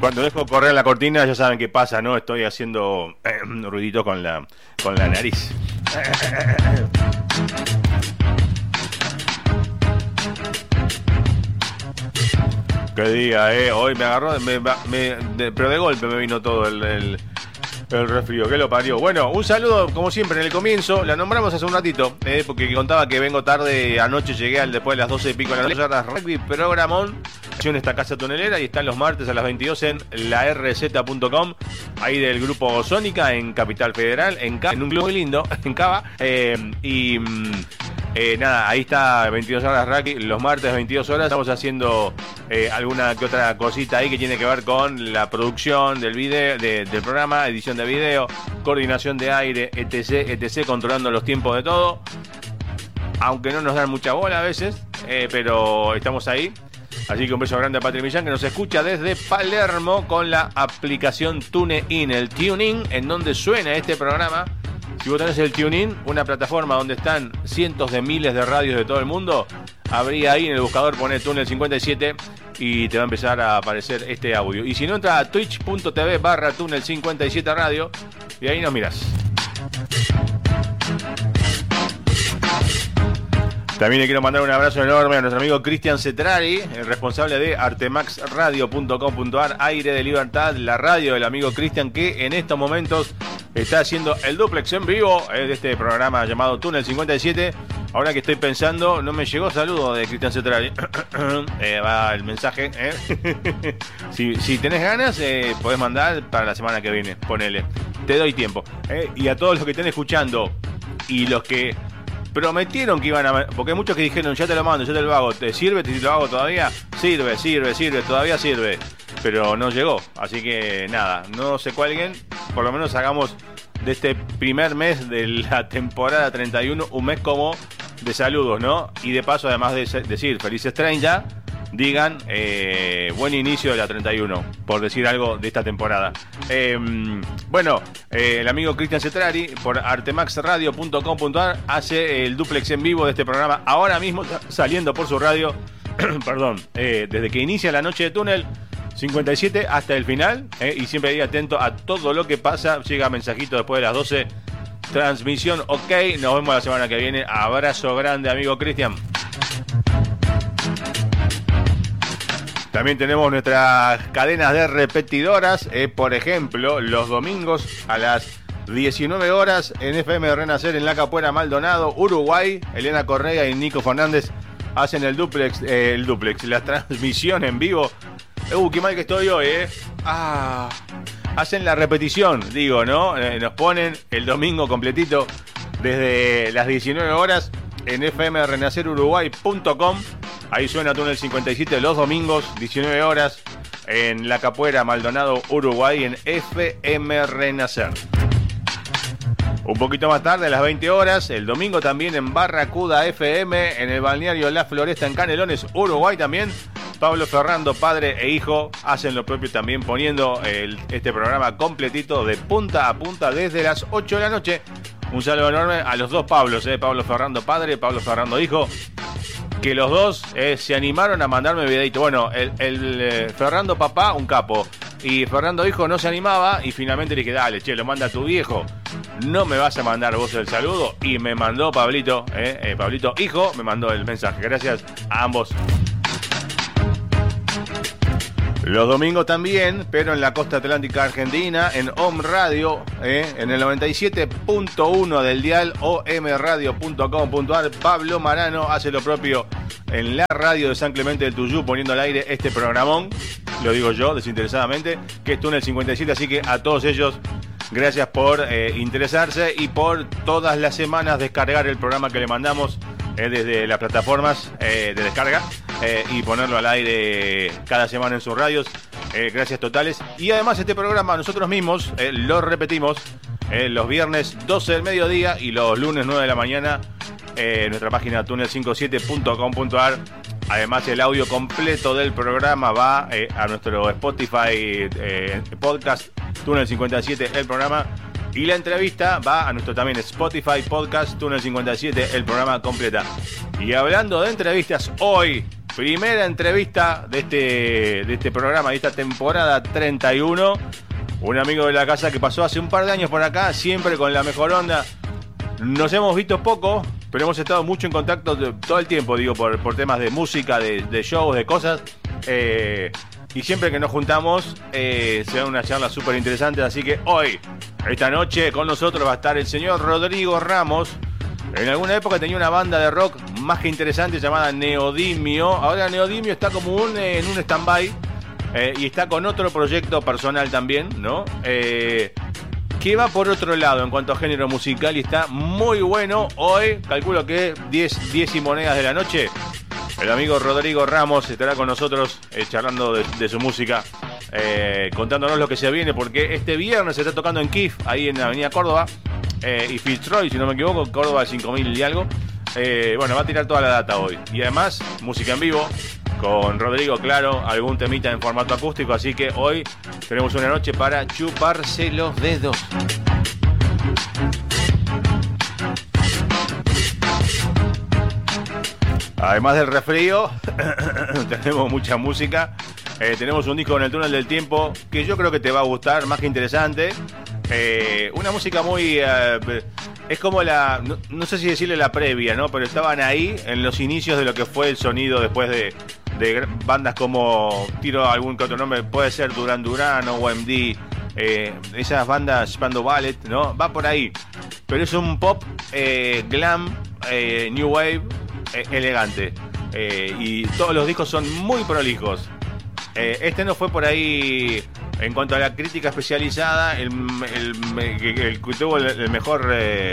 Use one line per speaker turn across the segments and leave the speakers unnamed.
Cuando dejo correr la cortina ya saben qué pasa, ¿no? Estoy haciendo ruidito con la nariz. Qué día, hoy me agarró, pero de golpe me vino todo el resfrío, que lo parió. Bueno, un saludo, como siempre, en el comienzo. La nombramos hace un ratito, porque contaba que vengo tarde. Anoche llegué después de las 12 y pico de la noche. Rugby programón en esta casa tunelera y están los martes a las 22 en la rz.com. Ahí del grupo Sónica en Capital Federal, en un club muy lindo, en Cava. Nada, ahí está 22 horas rugby. Los martes 22 horas estamos haciendo alguna que otra cosita ahí que tiene que ver con la producción del video, del programa, edición de video, coordinación de aire, etc, controlando los tiempos de todo. Aunque no nos dan mucha bola a veces, pero estamos ahí. Así que un beso grande a Patri Millán, que nos escucha desde Palermo con la aplicación TuneIn, el TuneIn, en donde suena este programa. Si vos tenés el TuneIn, una plataforma donde están cientos de miles de radios de todo el mundo, abrí ahí en el buscador, poné Túnel 57 y te va a empezar a aparecer este audio. Y si no, entra a twitch.tv/Túnel 57 Radio y ahí nos mirás. También le quiero mandar un abrazo enorme a nuestro amigo Cristian Cetrari, el responsable de artemaxradio.com.ar, Aire de Libertad, la radio del amigo Cristian, que en estos momentos está haciendo el duplex en vivo de este programa llamado Túnel 57. Ahora que estoy pensando, no me llegó saludo de Cristian Cetrari. Va el mensaje. Si tenés ganas, podés mandar para la semana que viene. Ponele. Te doy tiempo. Y a todos los que estén escuchando y los que prometieron que iban a... Porque hay muchos que dijeron, ya te lo mando, ya te lo hago. ¿Te sirve? ¿Te lo hago todavía? Sirve, todavía sirve. Pero no llegó. Así que nada, no se cuelguen. Por lo menos hagamos de este primer mes de la temporada 31 un mes como de saludos, ¿no? Y de paso, además de decir felices 30, digan buen inicio de la 31, por decir algo de esta temporada. Bueno, el amigo Cristian Cetrari por artemaxradio.com.ar hace el duplex en vivo de este programa ahora mismo, saliendo por su radio. Perdón, desde que inicia la noche de Túnel 57 hasta el final, y siempre ahí atento a todo lo que pasa. Llega mensajito después de las 12. Transmisión ok, nos vemos la semana que viene. Abrazo grande, amigo Cristian. También tenemos nuestras cadenas de repetidoras, por ejemplo, los domingos a las 19 horas en FM Renacer en La Capuera, Maldonado, Uruguay. Elena Correa y Nico Fernández hacen el duplex, la transmisión en vivo. Qué mal que estoy hoy, hacen la repetición, digo, ¿no? Nos ponen el domingo completito desde las 19 horas en fmrenaceruruguay.com. Ahí suena Túnel 57 los domingos, 19 horas, en La Capuera, Maldonado, Uruguay, en FM Renacer. Un poquito más tarde, a las 20 horas, el domingo también en Barracuda FM, en el balneario La Floresta, en Canelones, Uruguay también. Pablo Ferrando, padre e hijo, hacen lo propio también, poniendo este programa completito de punta a punta desde las 8 de la noche. Un saludo enorme a los dos Pablos, Pablo Ferrando padre, Pablo Ferrando hijo, que los dos se animaron a mandarme videito. Bueno, el Ferrando papá, un capo, y Ferrando hijo no se animaba, y finalmente le dije, dale, che, lo manda tu viejo, no me vas a mandar vos el saludo, y me mandó Pablito, Pablito hijo, me mandó el mensaje. Gracias a ambos. Los domingos también, pero en la costa atlántica argentina, en Om Radio, en el 97.1 del dial, omradio.com.ar. Pablo Marano hace lo propio en la radio de San Clemente del Tuyú, poniendo al aire este programón, lo digo yo desinteresadamente, que es Túnel 57, así que a todos ellos, gracias por interesarse y por todas las semanas descargar el programa que le mandamos desde las plataformas de descarga y ponerlo al aire cada semana en sus radios. Gracias totales. Y además este programa nosotros mismos lo repetimos los viernes 12 del mediodía y los lunes 9 de la mañana en nuestra página túnel57.com.ar. Además el audio completo del programa va a nuestro Spotify podcast Túnel 57 el programa. Y la entrevista va a nuestro también Spotify Podcast Túnel 57, el programa completa. Y hablando de entrevistas, hoy primera entrevista de este programa, de esta temporada 31. Un amigo de la casa que pasó hace un par de años por acá, siempre con la mejor onda. Nos hemos visto poco, pero hemos estado mucho en contacto todo el tiempo, digo, por temas de música, de shows, de cosas. Y siempre que nos juntamos, se dan unas charlas súper interesantes. Así que hoy, esta noche, con nosotros va a estar el señor Rodrigo Ramos. En alguna época tenía una banda de rock más que interesante llamada Neodimio. Ahora Neodimio está como en un stand-by y está con otro proyecto personal también, ¿no? Que va por otro lado en cuanto a género musical y está muy bueno. Hoy, calculo que 10 y monedas de la noche, el amigo Rodrigo Ramos estará con nosotros charlando de su música, contándonos lo que se viene, porque este viernes se está tocando en Kif, ahí en la avenida Córdoba, y Fitzroy, si no me equivoco, Córdoba 5000 y algo. Bueno, va a tirar toda la data hoy. Y además, música en vivo, con Rodrigo, claro, algún temita en formato acústico, así que hoy tenemos una noche para chuparse los dedos. Además del resfrío, tenemos mucha música. Tenemos un disco en el túnel del tiempo que yo creo que te va a gustar, más que interesante. Una música muy... es como la... No sé si decirle la previa, ¿no? Pero estaban ahí en los inicios de lo que fue el sonido después de bandas como... Tiro algún que otro nombre, puede ser Duran Duran o OMD. Esas bandas Spandau Ballet, ¿no? Va por ahí. Pero es un pop glam, new wave, elegante. Y todos los discos son muy prolijos. Este no fue por ahí en cuanto a la crítica especializada, el que tuvo el mejor,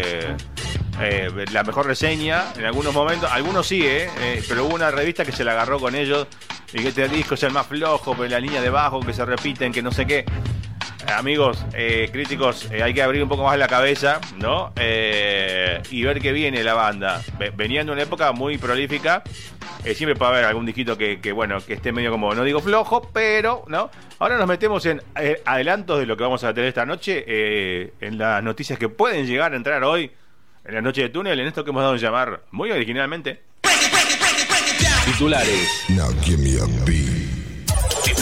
la mejor reseña en algunos momentos. Algunos sí, pero hubo una revista que se la agarró con ellos y que este disco es el más flojo, pero la línea de bajo que se repiten, que no sé qué. Amigos, críticos, hay que abrir un poco más la cabeza, ¿no? Y ver qué viene la banda. Venía en una época muy prolífica. Siempre puede haber algún disquito que bueno, que esté medio como, no digo flojo, pero, ¿no? Ahora nos metemos en adelantos de lo que vamos a tener esta noche, en las noticias que pueden llegar a entrar hoy, en la noche de túnel, en esto que hemos dado a llamar muy originalmente
Titulares.
Now give me a beat.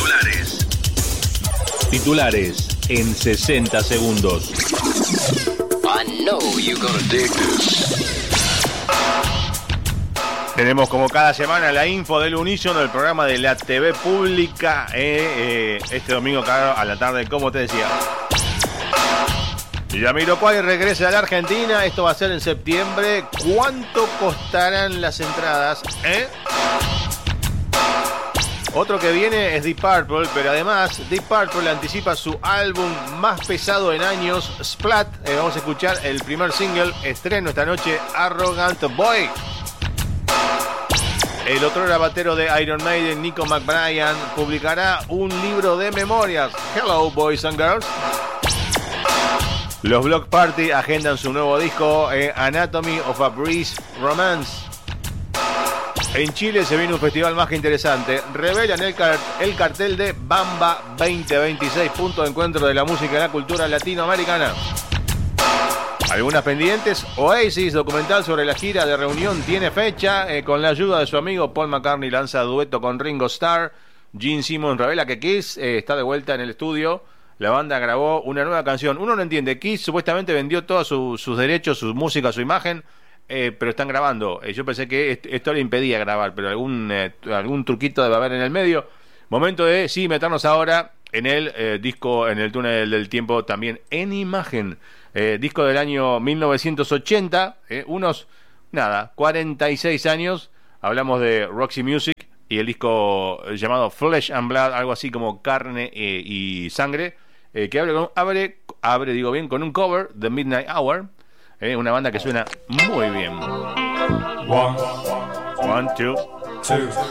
Titulares en 60 segundos.
I know you're gonna dig this.
Tenemos como cada semana la info del Unísono, el programa de la TV pública, este domingo, claro, a la tarde, como te decía. Jamiroquai regresa a la Argentina, esto va a ser en septiembre. ¿Cuánto costarán las entradas? Otro que viene es Deep Purple, pero además Deep Purple anticipa su álbum más pesado en años, Splat. Vamos a escuchar el primer single, estreno esta noche, Arrogant Boy. El otro batero de Iron Maiden, Nico McBrien, publicará un libro de memorias, Hello Boys and Girls. Los Block Party agendan su nuevo disco, Anatomy of a Breeze Romance. En Chile se viene un festival más que interesante. Revelan el cartel de Bamba 2026, punto de encuentro de la música y la cultura latinoamericana. Algunas pendientes. Oasis, documental sobre la gira de reunión, tiene fecha. Con la ayuda de su amigo Paul McCartney lanza dueto con Ringo Starr. Gene Simmons revela que Kiss está de vuelta en el estudio. La banda grabó una nueva canción. Uno no entiende. Kiss supuestamente vendió todos sus derechos, su música, su imagen. Pero están grabando. Yo pensé que esto le impedía grabar, pero algún truquito debe haber en el medio. Momento de meternos ahora en el disco, en el túnel del tiempo, también en imagen. Disco del año 1980, unos 46 años. Hablamos de Roxy Music y el disco llamado Flesh and Blood, algo así como carne y sangre, que abre digo bien, con un cover de Midnight Hour. Una banda que suena muy bien. One, two.